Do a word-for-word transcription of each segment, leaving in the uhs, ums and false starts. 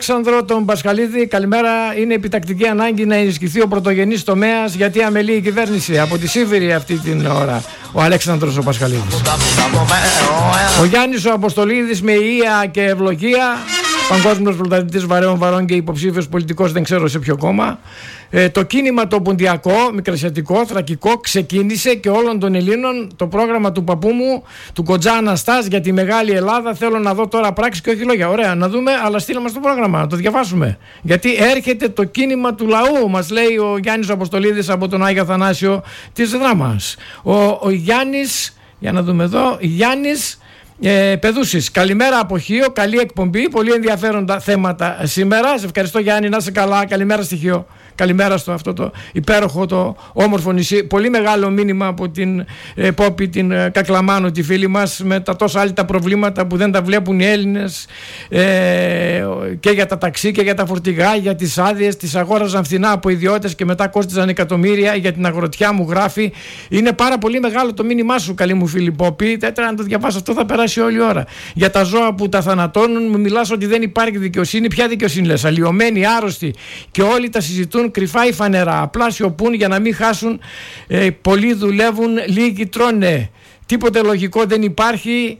Αλέξανδρο τον Πασχαλίδη, καλημέρα. Είναι επιτακτική ανάγκη να ενισχυθεί ο πρωτογενής τομέας, γιατί αμελεί η κυβέρνηση. Από τη Σίβηρη αυτή την ώρα ο Αλέξανδρος ο Πασχαλίδης. Ο Γιάννης ο Αποστολίδης με ία και ευλογία, παγκόσμιος πρωταθλητής βαρέων βαρών και υποψήφιος πολιτικός, δεν ξέρω σε ποιο κόμμα. Ε, το κίνημα το πουντιακό, μικρασιατικό, θρακικό ξεκίνησε, και όλων των Ελλήνων το πρόγραμμα του παππού μου, του Κοντζά Αναστάς, για τη μεγάλη Ελλάδα. Θέλω να δω τώρα πράξη και όχι λόγια. Ωραία, να δούμε, αλλά στείλε μας το πρόγραμμα, να το διαβάσουμε. Γιατί έρχεται το κίνημα του λαού, μας λέει ο Γιάννης Αποστολίδης από τον Άγιο Αθανάσιο της Δράμας. Ο, ο Γιάννης, για να δούμε εδώ, Γιάννης Ε, Πεδούσης, καλημέρα από Χίο, καλή εκπομπή, πολύ ενδιαφέροντα θέματα σήμερα. Σε ευχαριστώ Γιάννη, να είσαι καλά, καλημέρα στη Χίο. Καλημέρα στο αυτό το υπέροχο, το όμορφο νησί. Πολύ μεγάλο μήνυμα από την ε, Πόπη, την ε, Κακλαμάνο, τη φίλη μας, με τα τόσα άλλη τα προβλήματα που δεν τα βλέπουν οι Έλληνες, ε, και για τα ταξί και για τα φορτηγά, για τις άδειες, τις αγόραζαν φθηνά από ιδιώτες και μετά κόστιζαν εκατομμύρια. Για την αγροτιά μου γράφει. Είναι πάρα πολύ μεγάλο το μήνυμά σου, καλή μου φίλη Πόπη. Τέτοια να το διαβάσω, αυτό θα περάσει όλη η ώρα. Για τα ζώα που τα θανατώνουν, μου μιλάς ότι δεν υπάρχει δικαιοσύνη. Ποια δικαιοσύνη λες? Αλλοιωμένοι, άρρωστοι, και όλοι τα συζητούν κρυφά ή φανερά. Απλά σιωπούν για να μην χάσουν. Ε, πολλοί δουλεύουν, λίγοι τρώνε. Τίποτε λογικό δεν υπάρχει.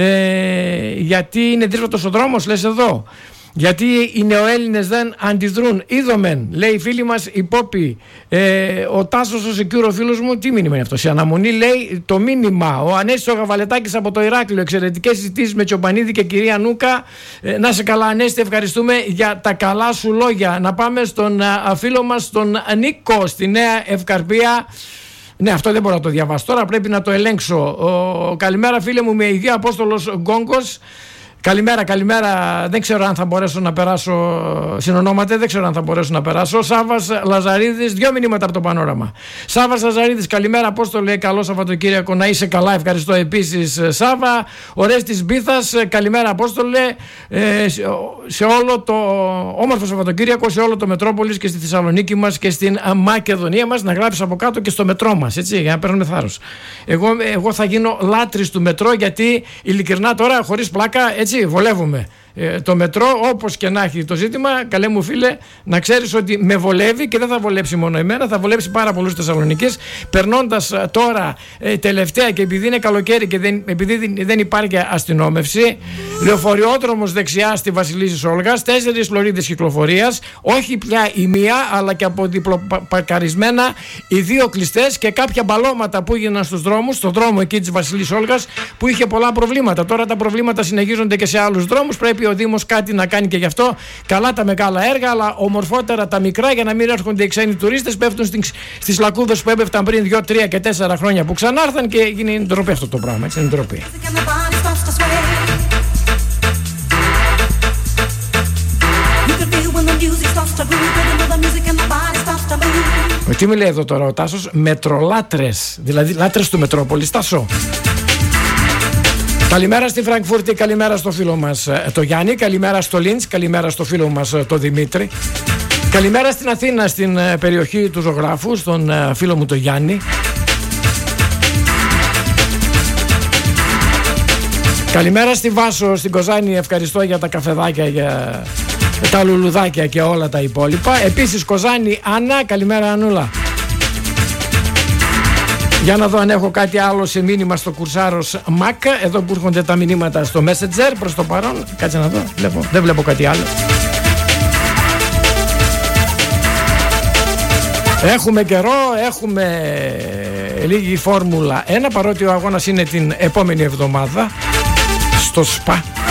Ε, γιατί είναι δύσκολος ο δρόμος, λες εδώ? Γιατί οι νεοέλληνες δεν αντιδρούν? Είδομεν, λέει η φίλη μας η Πόπη. ε, Ο Τάσος ο Σεκιούρο φίλος μου, τι μήνυμα είναι αυτό? Σε αναμονή, λέει, το μήνυμα. Ο Ανέστης ο Γαβαλετάκης από το Ηράκλειο, εξαιρετικές συζητήσεις με Τσοπανίδη και κυρία Νούκα. ε, Να σε καλά Ανέστη, ευχαριστούμε για τα καλά σου λόγια. Να πάμε στον α, φίλο μας τον Νίκο στη Νέα Ευκαρπία. Ναι, αυτό δεν μπορώ να το διαβάσω τώρα, πρέπει να το ελέγξω. Ο, καλημέρα φίλε μου, με υγεία, Απόστολος Γκόγκος. Καλημέρα, καλημέρα. Δεν ξέρω αν θα μπορέσω να περάσω. Συνονόμαται, δεν ξέρω αν θα μπορέσω να περάσω. Σάββας Λαζαρίδης, δύο μηνύματα από το Πανόραμα. Σάββας Λαζαρίδης, καλημέρα. Απόστολε, καλό Σαββατοκύριακο, να είσαι καλά. Ευχαριστώ επίσης, Σάββα. Ο Ρέστης Μπίθας, καλημέρα, Απόστολε. Ε, σε όλο το όμορφο Σαββατοκύριακο, σε όλο το Μετρόπολης και στη Θεσσαλονίκη μας και στην Μακεδονία μας. Να γράψεις από κάτω και στο μετρό μας, έτσι, για να παίρνουμε θάρρος. Εγώ, εγώ θα γίνω λάτρης του μετρό, γιατί ειλικρινά τώρα, χωρίς πλάκα, έτσι. Βολεύουμε. Ε, το μετρό, όπως και να έχει το ζήτημα, καλέ μου φίλε, να ξέρεις ότι με βολεύει, και δεν θα βολέψει μόνο εμένα, θα βολέψει πάρα πολλούς Θεσσαλονικείς. Περνώντας τώρα ε, τελευταία, και επειδή είναι καλοκαίρι και δεν, επειδή δεν υπάρχει αστυνόμευση, λεωφοριόδρομος δεξιά στη Βασιλίσσης Όλγας, τέσσερις λωρίδες κυκλοφορίας, όχι πια η μία, αλλά και από διπλοπαρκαρισμένα οι δύο κλειστές, και κάποια μπαλώματα που έγιναν στους δρόμους, στο δρόμο εκεί της Βασιλίσσης Όλγας, που είχε πολλά προβλήματα. Τώρα τα προβλήματα συνεχίζονται και σε άλλους δρόμους. Πρέπει ο Δήμος κάτι να κάνει και γι' αυτό. Καλά τα μεγάλα έργα, αλλά ομορφότερα τα μικρά, για να μην έρχονται οι ξένοι τουρίστες, πέφτουν στις λακκούδες που έπεφταν πριν δύο, τρία και τέσσερα χρόνια, που ξανάρθαν, και γίνει ντροπή αυτό το πράγμα. Έτσι, είναι ντροπή. Τι μου λέει εδώ τώρα ο Τάσος? Μετρολάτρες, δηλαδή λάτρες του Μετρόπολης, Τάσο. Καλημέρα στη Φραγκφούρτη, καλημέρα στο φίλο μας το Γιάννη, καλημέρα στο Λίντς, καλημέρα στο φίλο μας το Δημήτρη. Καλημέρα στην Αθήνα, στην περιοχή του Ζωγράφου, στον φίλο μου το Γιάννη. Καλημέρα στη Βάσο, στην Κοζάνη, ευχαριστώ για τα καφεδάκια, για τα λουλουδάκια και όλα τα υπόλοιπα. Επίσης Κοζάνη, Άννα, καλημέρα Ανούλα. Για να δω αν έχω κάτι άλλο σε μήνυμα στο Κουρσάρος Μακ. Εδώ που έρχονται τα μηνύματα στο Messenger προς το παρόν. Κάτσε να δω, βλέπω. Δεν βλέπω κάτι άλλο. Έχουμε καιρό, έχουμε λίγη Φόρμουλα ένα, παρότι ο αγώνας είναι την επόμενη εβδομάδα στο ΣΠΑ.